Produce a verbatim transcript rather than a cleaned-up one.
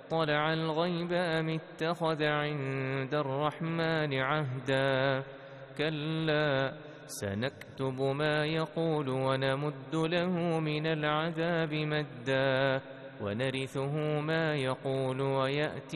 اطلع الغيب أم اتخذ عند الرحمن عهدا كلا سنكتب ما يقول ونمد له من العذاب مدا ونرثه ما يقول ويأتي